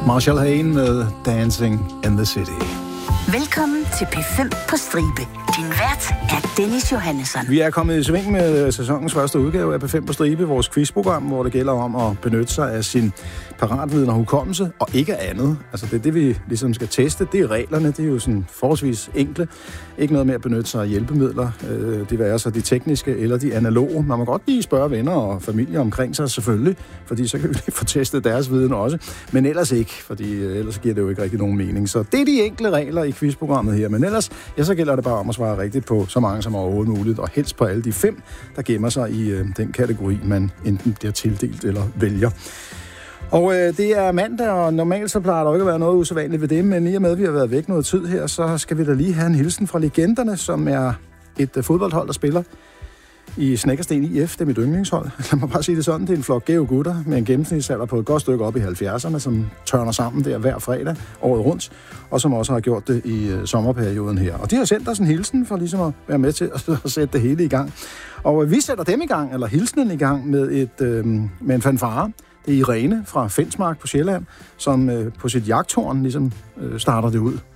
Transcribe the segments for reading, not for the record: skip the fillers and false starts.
Marshall Hain med Dancing in the City. Velkommen til P5 på Stribe. Din vært er Dennis Johannesson. Vi er kommet i sving med sæsonens første udgave af P5 på Stribe, vores quizprogram, hvor det gælder om at benytte sig af sin paratviden og hukommelse, og ikke andet. Altså det er det, vi ligesom skal teste. Det er reglerne, det er jo sådan forholdsvis enkle. Ikke noget med at benytte sig af hjælpemidler. Det vil være så de tekniske eller de analoge. Man må godt lige spørge venner og familie omkring sig, selvfølgelig, fordi så kan vi lige få testet deres viden også. Men ellers ikke, fordi ellers giver det jo ikke rigtig nogen mening. Så det er de enkle regler i quizprogrammet her. Men ellers, ja, så gælder det bare om at svare rigtigt på så mange som overhovedet muligt, og helst på alle de 5, der gemmer sig i den kategori, man enten bliver tildelt eller vælger. Og det er mandag, og normalt så plejer der ikke at være noget usædvanligt ved det, men i og med, at vi har været væk noget tid her, så skal vi da lige have en hilsen fra Legenderne, som er et fodboldhold, der spiller i Snekkersten IF, det er mit yndlingshold. Lad mig bare sige det sådan, det er en flok gæve gutter med en gennemsnitsalder på et godt stykke op i 70'erne, som tørner sammen der hver fredag året rundt, og som også har gjort det i sommerperioden her. Og de har sendt os en hilsen for ligesom at være med til at sætte det hele i gang. Og vi sætter dem i gang, eller hilsenen i gang, med en fanfare. Det er Irene fra Fensmark på Sjælland, som på sit jagthorn ligesom starter det ud.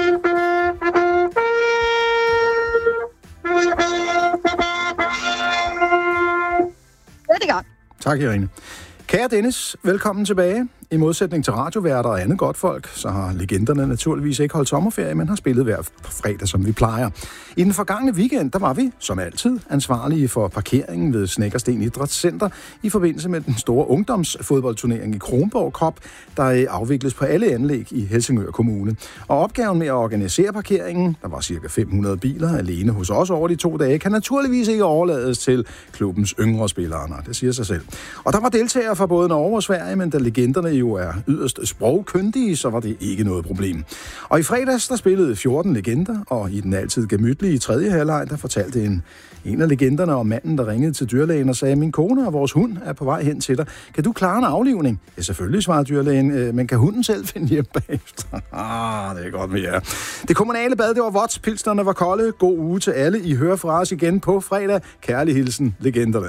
Tak, Irene. Kære Dennis, velkommen tilbage. I modsætning til radioværter og andet godt folk, så har Legenderne naturligvis ikke holdt sommerferie, men har spillet hver fredag, som vi plejer. I den forgangne weekend, der var vi, som altid, ansvarlige for parkeringen ved Snekkersten Idrætscenter i forbindelse med den store ungdomsfodboldturnering i Kronborg Cup, der afvikles på alle anlæg i Helsingør Kommune. Og opgaven med at organisere parkeringen, der var ca. 500 biler alene hos os over de 2 dage, kan naturligvis ikke overlades til klubbens yngre spillere. Det siger sig selv. Og der var deltagere fra både Norge og Sverige, men da Legenderne jo er yderst sprogkyndige, så var det ikke noget problem. Og i fredags, der spillede 14 legender, og i den altid gemytlige 3. halvleg, der fortalte en af legenderne om manden, der ringede til dyrlægen og sagde, min kone og vores hund er på vej hen til dig. Kan du klare en aflivning? Ja, selvfølgelig, svarede dyrlægen, men kan hunden selv finde hjem bagefter? Det er godt med jer. Det kommunale bad, det var vådt, pilsnerne var kolde. God uge til alle. I hører fra os igen på fredag. Kærlig hilsen, Legenderne.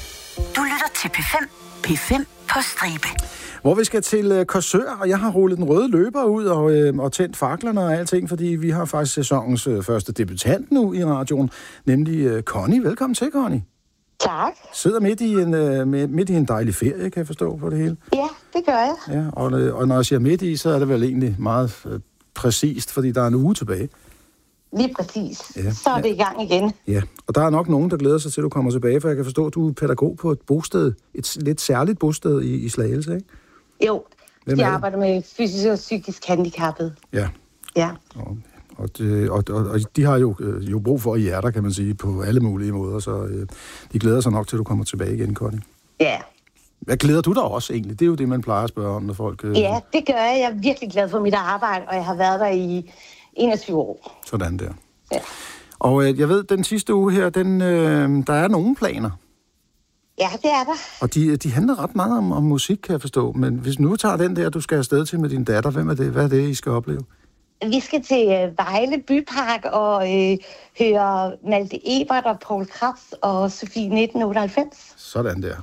Du lytter til P5 på Stribe. Hvor vi skal til Korsør, og jeg har rullet den røde løber ud og tændt faklerne og alting, fordi vi har faktisk sæsonens første debutant nu i radioen, nemlig Connie. Velkommen til, Connie. Tak. Sidder midt i en dejlig ferie, kan jeg forstå på det hele. Ja, det gør jeg. Ja, og når jeg siger midt i, så er det vel egentlig meget præcist, fordi der er en uge tilbage. Lige præcis. Ja. Så er det i gang igen. Ja, og der er nok nogen, der glæder sig til, at du kommer tilbage, for jeg kan forstå, at du er pædagog på et bosted, et lidt særligt bosted i Slagelse, ikke? Jo, jeg arbejder med fysisk og psykisk handicappede. Ja. Ja. Og de har jo brug for hjerter, kan man sige, på alle mulige måder, så de glæder sig nok til, at du kommer tilbage igen, Connie. Ja. Hvad glæder du dig også egentlig? Det er jo det, man plejer at spørge om, når folk... Ja, det gør jeg. Jeg er virkelig glad for mit arbejde, og jeg har været der i 21 år. Sådan der. Ja. Og jeg ved, den sidste uge her, der er nogle planer. Ja, det er der. Og de handler ret meget om musik, kan jeg forstå. Men hvis nu tager den der, du skal afsted til med din datter, hvem er det? Hvad er det, I skal opleve? Vi skal til Vejle Bypark og høre Malte Ebert og Poul Krebs og Sofie 1998. Sådan der.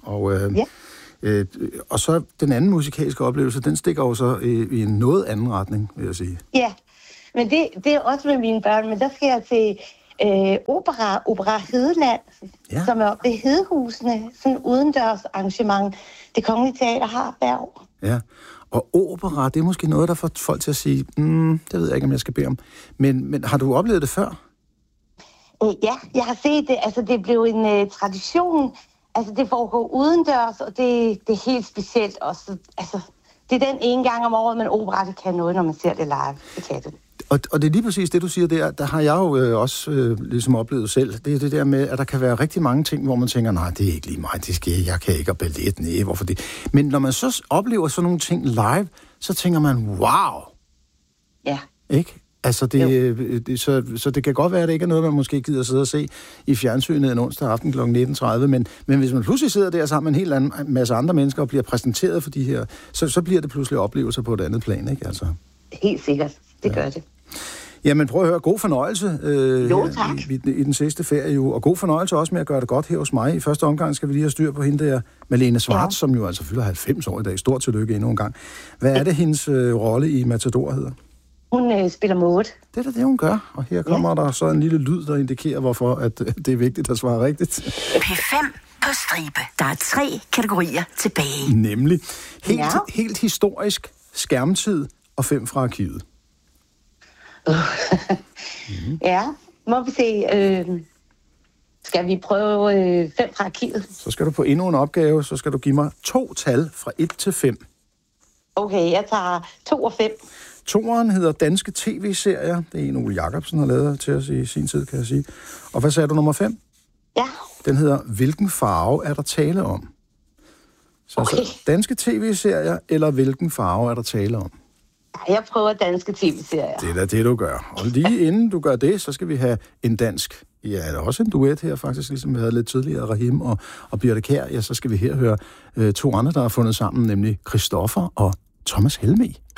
Og så den anden musikalske oplevelse, den stikker jo så i en noget anden retning, vil jeg sige. Ja, men det er også med mine børn, men der skal jeg til Opera Hedeland, som er oppe ved Hedehusene, sådan en udendørs arrangement, Det Kongelige Teater har hver år. Ja, og opera, det er måske noget, der får folk til at sige, det ved jeg ikke, om jeg skal bede om. Men har du oplevet det før? Ja, jeg har set det. Altså, det blev en tradition. Altså, det foregår udendørs, og det er helt specielt også. Altså, det er den ene gang om året, men opera, det kan noget, når man ser det live. Det kan det. Og det er lige præcis det, du siger der har jeg jo også ligesom oplevet selv. Det er det der med, at der kan være rigtig mange ting, hvor man tænker, nej, det er ikke lige mig, jeg kan ikke have ballet, nej, hvorfor det? Men når man så oplever sådan nogle ting live, så tænker man, wow! Ja. Ikke? Altså, så det kan godt være, at det ikke er noget, man måske gider sidde og se i fjernsynet en onsdag aften kl. 19.30, men hvis man pludselig sidder der sammen med en hel masse andre mennesker og bliver præsenteret for de her, så bliver det pludselig oplevelser på et andet plan, ikke? Altså. Helt sikkert. Det gør det. Jamen prøv at høre, god fornøjelse Jo, tak. I den sidste ferie, og god fornøjelse også med at gøre det godt her hos mig. I første omgang skal vi lige have styr på hende der, Malene Schwartz, som jo altså fylder 90 år i dag. Stort tillykke endnu en gang. Hvad er det, hendes rolle i Matador hedder? Hun spiller Maud. Det er det, hun gør, og her kommer der så en lille lyd, der indikerer, hvorfor at det er vigtigt at svare rigtigt. P5 på stribe. Der er 3 kategorier tilbage. Nemlig helt historisk, skærmtid og 5 fra arkivet. Ja, må vi se. Skal vi prøve 5 fra arkivet? Så skal du på endnu en opgave, så skal du give mig 2 tal fra 1 til 5. Okay, jeg tager 2 og 5. 2'eren hedder Danske TV-serier. Det er en, Ole Jacobsen har lavet til os i sin tid, kan jeg sige. Og hvad sagde du, nummer 5? Ja. Den hedder Hvilken farve er der tale om? Så danske TV-serier, eller hvilken farve er der tale om? Jeg prøver danske tv-serier. Det er da det, du gør. Og lige inden du gør det, så skal vi have en dansk. Ja, der er også en duet her, faktisk, ligesom vi havde lidt tidligere, Rahim og Birte Kjær. Ja, så skal vi her høre 2 andre, der har fundet sammen, nemlig Christoffer og Thomas Helmig.